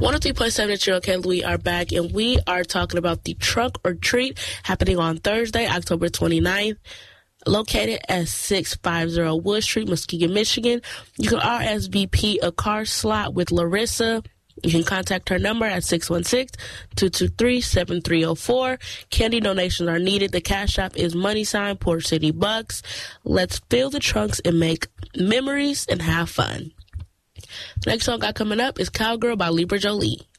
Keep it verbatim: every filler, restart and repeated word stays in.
one oh three point seven at Cheryl Kendall. We are back, and we are talking about the Trunk or Treat happening on Thursday, October twenty-ninth, located at six fifty Wood Street, Muskegon, Michigan. You can R S V P a car slot with Larissa. You can contact her number at six one six, two two three, seven three zero four. Candy donations are needed. The cash app is money sign Port City Bucks. Let's fill the trunks and make memories and have fun. The next song got coming up is Cowgirl by Libra Jolie.